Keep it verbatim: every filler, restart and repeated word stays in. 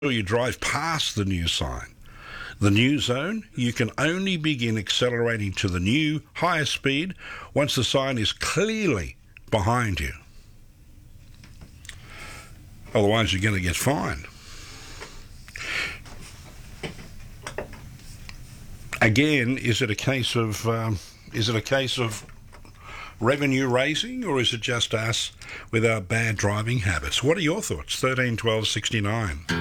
you drive past the new sign. The new zone, you can only begin accelerating to the new higher speed once the sign is clearly behind you. Otherwise, you're going to get fined. Again, is it a case of um, is it a case of revenue raising, or is it just us with our bad driving habits? What are your thoughts? thirteen twelve sixty-nine.